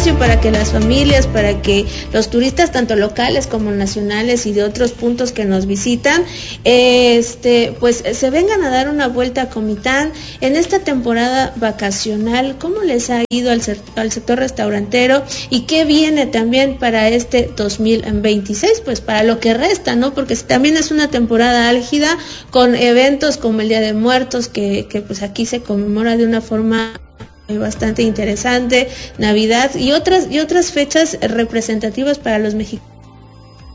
espacio para que las familias, para que los turistas, tanto locales como nacionales y de otros puntos que nos visitan, pues se vengan a dar una vuelta a Comitán en esta temporada vacacional. ¿Cómo les ha ido al sector restaurantero y qué viene también para este 2026? Pues para lo que resta, ¿no? Porque también es una temporada álgida con eventos como el Día de Muertos, que pues aquí se conmemora de una forma bastante interesante, Navidad y otras fechas representativas para los mexicanos.